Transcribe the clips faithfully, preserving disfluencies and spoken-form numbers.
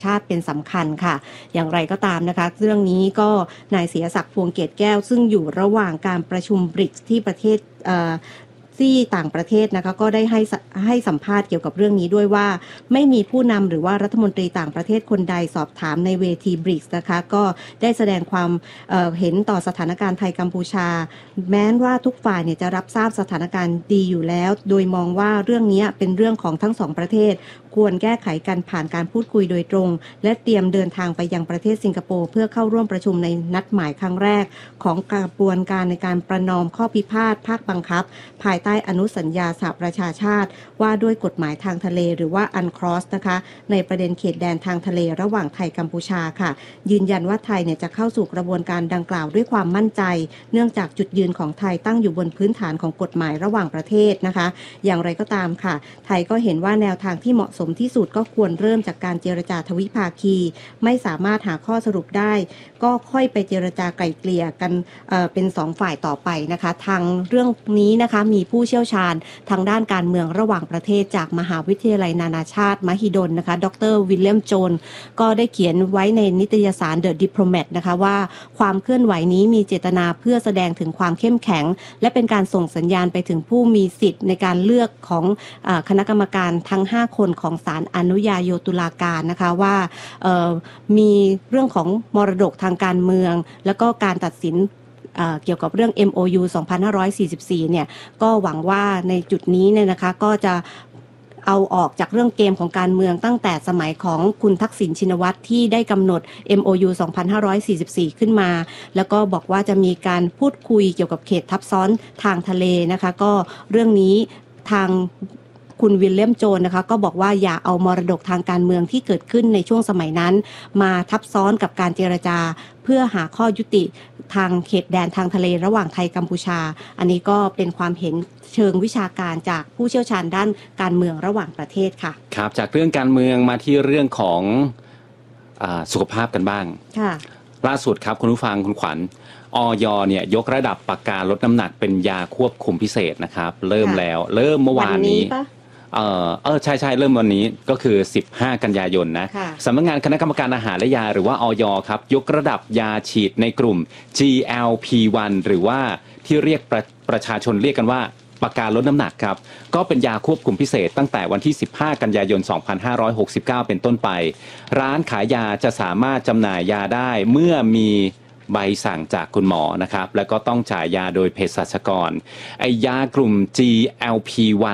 ชาติเป็นสำคัญค่ะอย่างไรก็ตามนะคะเรื่องนี้ก็นายเสียศักดิ์พวงเกตแก้วซึ่งอยู่ระหว่างการประชุมบริกส์ที่ประเทศที่ต่างประเทศนะคะก็ได้ให้ให้สัมภาษณ์เกี่ยวกับเรื่องนี้ด้วยว่าไม่มีผู้นำหรือว่ารัฐมนตรีต่างประเทศคนใดสอบถามในเวทีบริกส์นะคะก็ได้แสดงความ เอ่อ เห็นต่อสถานการณ์ไทยกัมพูชาแม้ว่าทุกฝ่ายเนี่ยจะรับทราบสถานการณ์ดีอยู่แล้วโดยมองว่าเรื่องนี้เป็นเรื่องของทั้งสองประเทศควรแก้ไขกันผ่านการพูดคุยโดยตรงและเตรียมเดินทางไปยังประเทศสิงคโปร์เพื่อเข้าร่วมประชุมในนัดหมายครั้งแรกของกระบวนการในการประนอมข้อพิพาทภาคบังคับภายใต้อนุสัญญาสหประชาชาติว่าด้วยกฎหมายทางทะเลหรือว่า อันครอส นะคะในประเด็นเขตแดนทางทะเลระหว่างไทยกัมพูชาค่ะยืนยันว่าไทยเนี่ยจะเข้าสู่กระบวนการดังกล่าวด้วยความมั่นใจเนื่องจากจุดยืนของไทยตั้งอยู่บนพื้นฐานของกฎหมายระหว่างประเทศนะคะอย่างไรก็ตามค่ะไทยก็เห็นว่าแนวทางที่เหมาะสมที่สุดก็ควรเริ่มจากการเจรจาทวิภาคีไม่สามารถหาข้อสรุปได้ก็ค่อยไปเจรจาไกล่เกลี่ยกัน เอ่อ เป็นสองฝ่ายต่อไปนะคะทางเรื่องนี้นะคะมีผู้เชี่ยวชาญทางด้านการเมืองระหว่างประเทศจากมหาวิทยาลัยนานาชาติมหิดลนะคะดรวิลเลียมโจนก็ได้เขียนไว้ในนิตยสาร The Diplomat นะคะว่าความเคลื่อนไหวนี้มีเจตนาเพื่อแสดงถึงความเข้มแข็งและเป็นการส่งสัญญาณไปถึงผู้มีสิทธิ์ในการเลือกของเอ่อคณะกรรมการทั้งห้าคนของศาลอนุญาโยตุลาการนะคะว่าเอ่อมีเรื่องของมรดกทางการเมืองแล้วก็การตัดสินเกี่ยวกับเรื่อง เอ็ม โอ ยู สองพันห้าร้อยสี่สิบสี่เนี่ยก็หวังว่าในจุดนี้เนี่ยนะคะก็จะเอาออกจากเรื่องเกมของการเมืองตั้งแต่สมัยของคุณทักษิณชินวัตรที่ได้กำหนด เอ็ม โอ ยู สองพันห้าร้อยสี่สิบสี่ขึ้นมาแล้วก็บอกว่าจะมีการพูดคุยเกี่ยวกับเขตทับซ้อนทางทะเลนะคะก็เรื่องนี้ทางคุณวิลเลียมโจนนะคะก็บอกว่าอย่าเอามรดกทางการเมืองที่เกิดขึ้นในช่วงสมัยนั้นมาทับซ้อนกับการเจรจาเพื่อหาข้อยุติทางเขตแดนทางทะเลระหว่างไทยกัมพูชาอันนี้ก็เป็นความเห็นเชิงวิชาการจากผู้เชี่ยวชาญด้านการเมืองระหว่างประเทศค่ะครับจากเรื่องการเมืองมาที่เรื่องของอ่าสุขภาพกันบ้างค่ะล่าสุดครับคุณผู้ฟังคุณขวัญอย.เนี่ยยกระดับปากกาลดน้ำหนักเป็นยาควบคุมพิเศษนะครับเริ่มแล้วเริ่มเมื่อวานนี้เออเออใช่ใช่เริ่มวันนี้ก็คือสิบห้ากันยายนนะสำนักงานคณะกรรมการอาหารและยาหรือว่าอย.ครับยกระดับยาฉีดในกลุ่ม จี แอล พี วัน หรือว่าที่เรียกประประชาชนเรียกกันว่าปากกาลดน้ำหนักครับก็เป็นยาควบคุมพิเศษตั้งแต่วันที่สิบห้ากันยายนสองพันห้าร้อยหกสิบเก้าเป็นต้นไปร้านขายยาจะสามารถจำหน่ายยาได้เมื่อมีใบสั่งจากคุณหมอนะครับแล้วก็ต้องจ่ายยาโดยเภสัชกรไอยากลุ่ม จี แอล พี วัน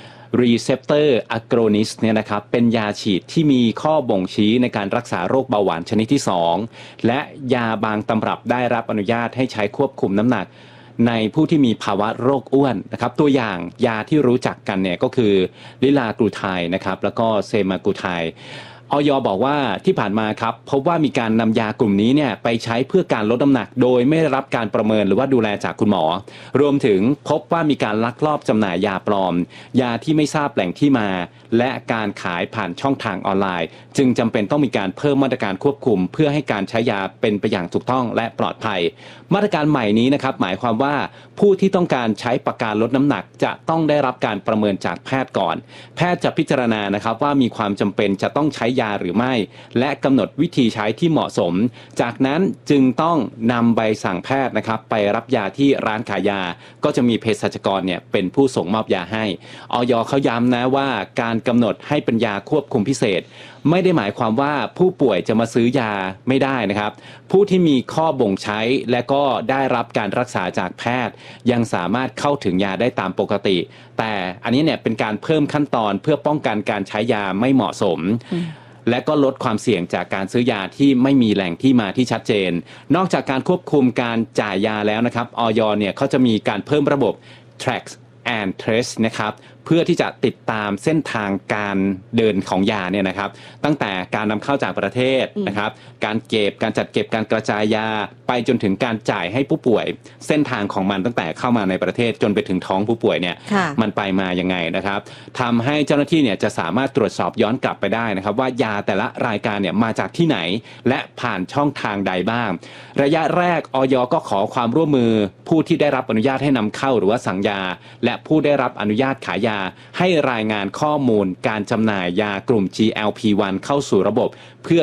Receptor Agonist เนี่ยนะครับเป็นยาฉีดที่มีข้อบ่งชี้ในการรักษาโรคเบาหวานชนิดที่สองและยาบางตำรับได้รับอนุญาตให้ใช้ควบคุมน้ำหนักในผู้ที่มีภาวะโรคอ้วนนะครับตัวอย่างยาที่รู้จักกันเนี่ยก็คือลิลากลูไทด์นะครับแล้วก็เซมากลูไทด์อย.บอกว่าที่ผ่านมาครับพบว่ามีการนำยากลุ่มนี้เนี่ยไปใช้เพื่อการลดน้ำหนักโดยไม่ได้รับการประเมินหรือว่าดูแลจากคุณหมอรวมถึงพบว่ามีการลักลอบจำหน่ายยาปลอมยาที่ไม่ทราบแหล่งที่มาและการขายผ่านช่องทางออนไลน์จึงจำเป็นต้องมีการเพิ่มมาตรการควบคุมเพื่อให้การใช้ยาเป็นไปอย่างถูกต้องและปลอดภัยมาตรการใหม่นี้นะครับหมายความว่าผู้ที่ต้องการใช้ปากกาลดน้ำหนักจะต้องได้รับการประเมินจากแพทย์ก่อนแพทย์จะพิจารณานะครับว่ามีความจำเป็นจะต้องใช้ยาหรือไม่และกำหนดวิธีใช้ที่เหมาะสมจากนั้นจึงต้องนำใบสั่งแพทย์นะครับไปรับยาที่ร้านขายยาก็จะมีเภสัชกรเนี่ยเป็นผู้ส่งมอบยาให้อย.เขาย้ำนะว่าการกำหนดให้เป็นยาควบคุมพิเศษไม่ได้หมายความว่าผู้ป่วยจะมาซื้อยาไม่ได้นะครับผู้ที่มีข้อบ่งใช้และก็ได้รับการรักษาจากแพทย์ยังสามารถเข้าถึงยาได้ตามปกติแต่อันนี้เนี่ยเป็นการเพิ่มขั้นตอนเพื่อป้องกันการใช้ยาไม่เหมาะสมและก็ลดความเสี่ยงจากการซื้อยาที่ไม่มีแหล่งที่มาที่ชัดเจนนอกจากการควบคุมการจ่ายยาแล้วนะครับอย.เนี่ยเขาจะมีการเพิ่มระบบ track and trace นะครับเพื่อที่จะติดตามเส้นทางการเดินของยาเนี่ยนะครับตั้งแต่การนำเข้าจากประเทศนะครับการเก็บการจัดเก็บการกระจายยาไปจนถึงการจ่ายให้ผู้ป่วยเส้นทางของมันตั้งแต่เข้ามาในประเทศจนไปถึงท้องผู้ป่วยเนี่ยมันไปมายังไงนะครับทำให้เจ้าหน้าที่เนี่ยจะสามารถตรวจสอบย้อนกลับไปได้นะครับว่ายาแต่ละรายการเนี่ยมาจากที่ไหนและผ่านช่องทางใดบ้างระยะแรกอย.ก็ขอความร่วมมือผู้ที่ได้รับอนุญาตให้นำเข้าหรือว่าสั่งยาและผู้ได้รับอนุญาตขายยาให้รายงานข้อมูลการจำหน่ายยากลุ่ม จี แอล พี วัน เข้าสู่ระบบเพื่อ